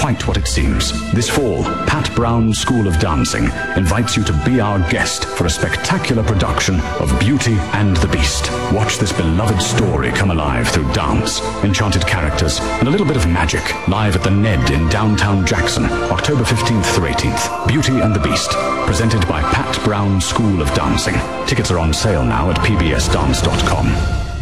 quite what it seems. This fall, Pat Brown School of Dancing invites you to be our guest for a spectacular production of Beauty and the Beast. Watch this beloved story come alive through dance, enchanted characters, and a little bit of magic, live at the Ned in downtown Jackson, October 15th through 18th. Beauty and the Beast, presented by Pat Brown School of Dancing. Tickets are on sale now at pbsdance.com.